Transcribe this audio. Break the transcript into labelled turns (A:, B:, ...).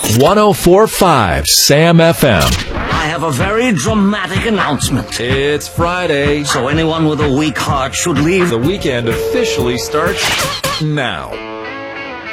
A: 104.5 Sam FM.
B: I have a very dramatic announcement.
A: It's Friday,
B: So anyone with a weak heart should leave.
A: the weekend officially starts now.